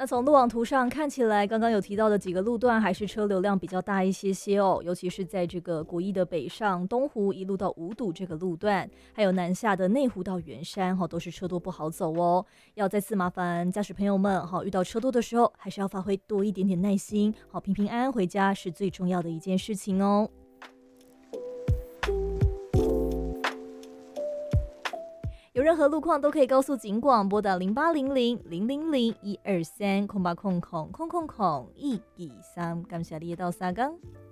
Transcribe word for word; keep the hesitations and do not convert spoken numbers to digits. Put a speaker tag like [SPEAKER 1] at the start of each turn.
[SPEAKER 1] 那从路网图上看起来，刚刚有提到的几个路段还是车流量比较大一些些哦，尤其是在这个国一的北上东湖一路到五堵这个路段，还有南下的内湖到圆山哈，都是车多不好走哦。要再次麻烦驾驶朋友们哈，遇到车多的时候，还是要发挥多一点点耐心，好平平安安回家是最重要的一件事情哦。有任何路况都可以告诉警广，拨打零八零零零零零一二三空八空空空空空一二三，感谢你的到三更。